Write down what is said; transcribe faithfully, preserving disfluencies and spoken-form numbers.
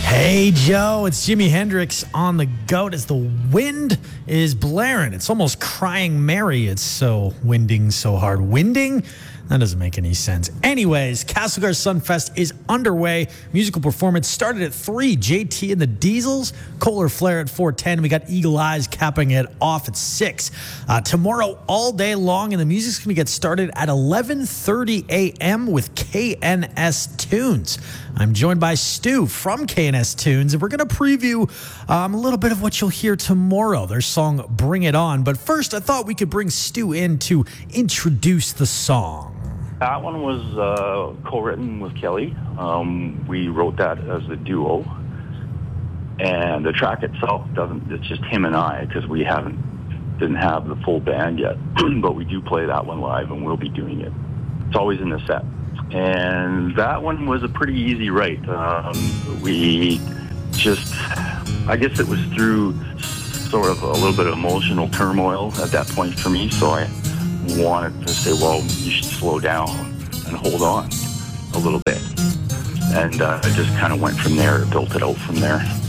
Hey, Joe, it's Jimi Hendrix on the goat as the wind is blaring. It's almost crying Mary. It's so winding so hard. Winding? That doesn't make any sense. Anyways, Castlegar Sunfest is underway. Musical performance started at three. J T and the Diesels, Kohler Flare at four ten. We got Eagle Eyes capping it off at six. Uh, tomorrow, all day long, and the music's going to get started at eleven thirty a.m. with K N S Tunes. I'm joined by Stu from K N S Tunes, and we're going to preview um, a little bit of what you'll hear tomorrow, their song Bring It On. But first, I thought we could bring Stu in to introduce the song. That one was uh, co-written with Kelly. Um, we wrote that as a duo. And the track itself doesn't, it's just him and I, because we haven't, didn't have the full band yet. But we do play that one live, and we'll be doing it. It's always in the set. And that one was a pretty easy write. Um, we just, I guess it was through sort of a little bit of emotional turmoil at that point for me, so I wanted to say, well, you should slow down and hold on a little bit. And uh, I just kind of went from there, built it out from there.